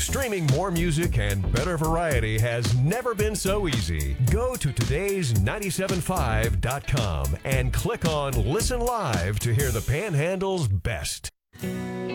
Streaming more music and better variety has never been so easy. Go to todays975.com and click on Listen Live to hear the Panhandle's best.